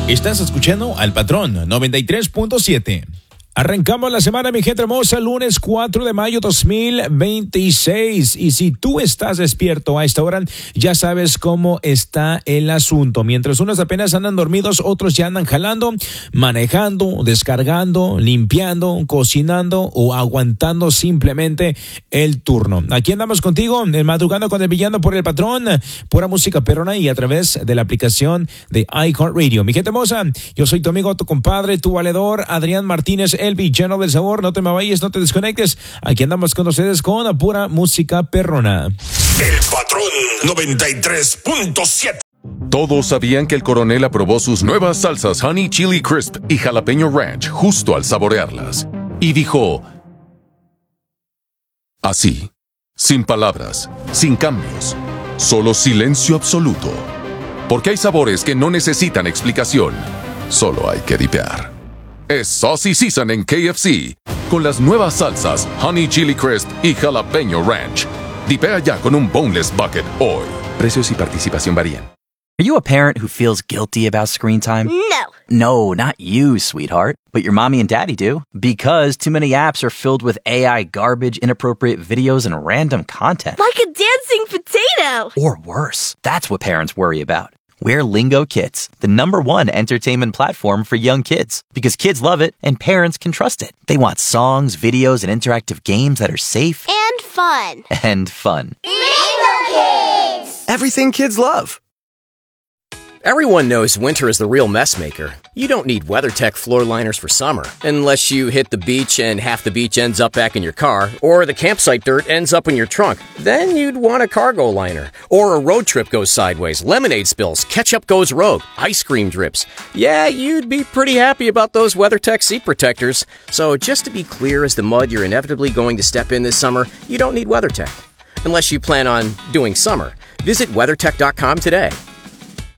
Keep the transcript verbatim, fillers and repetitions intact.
Estás escuchando al Patrón noventa y tres punto siete. Arrancamos la semana, mi gente hermosa, lunes cuatro de mayo dos mil veintiséis. Y si tú estás despierto a esta hora, ya sabes cómo está el asunto. Mientras unos apenas andan dormidos, otros ya andan jalando, manejando, descargando, limpiando, cocinando o aguantando simplemente el turno. Aquí andamos contigo, en Madrugando con el Villano por el Patrón, pura música perrona y a través de la aplicación de iHeartRadio. Mi gente hermosa, yo soy tu amigo, tu compadre, tu valedor, Adrián Martínez, el Villano del Sabor. No te me vayas, no te desconectes. Aquí andamos con ustedes con la pura música perrona. El Patrón noventa y tres punto siete. Todos sabían que el coronel aprobó sus nuevas salsas Honey Chili Crisp y Jalapeño Ranch justo al saborearlas. Y dijo... así, sin palabras, sin cambios, solo silencio absoluto. Porque hay sabores que no necesitan explicación, solo hay que dipear. Es Saucy Season en K F C, con las nuevas salsas Honey Chili Crisp y Jalapeño Ranch. Dipea ya con un boneless bucket hoy. Precios y participación varían. Are you a parent who feels guilty about screen time? No. No, not you, sweetheart. But your mommy and daddy do. Because too many apps are filled with A I garbage, inappropriate videos, and random content. Like a dancing potato. Or worse. That's what parents worry about. We're Lingo Kids, the number one entertainment platform for young kids. Because kids love it and parents can trust it. They want songs, videos, and interactive games that are safe. And fun. And fun. Lingo Kids! Everything kids love. Everyone knows winter is the real mess maker. You don't need WeatherTech floor liners for summer, unless you hit the beach and half the beach ends up back in your car, or the campsite dirt ends up in your trunk. Then you'd want a cargo liner. Or a road trip goes sideways, lemonade spills, ketchup goes rogue, ice cream drips. Yeah, you'd be pretty happy about those WeatherTech seat protectors. So just to be clear as the mud you're inevitably going to step in this summer, you don't need WeatherTech. Unless you plan on doing summer. Visit WeatherTech dot com today.